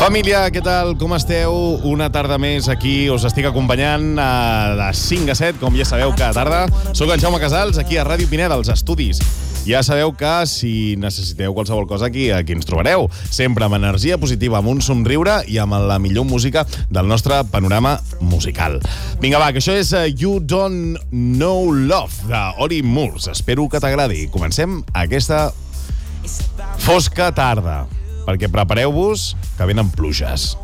Família, què tal? Com esteu? Una tarda més aquí. Us estic acompanyant a les 5 a 7, com ja sabeu, cada tarda. Soc en Jaume Casals, aquí a Ràdio Pineda, als estudis. Ja sabeu que si necessiteu qualsevol cosa aquí ens trobareu. Sempre amb energia positiva, amb un somriure i amb la millor música del nostre panorama musical. Vinga, va, que això és You Don't Know Love, d'Ori Moores. Espero que t'agradi. Comencem aquesta fosca tarda, perquè prepareu-vos que venen pluges.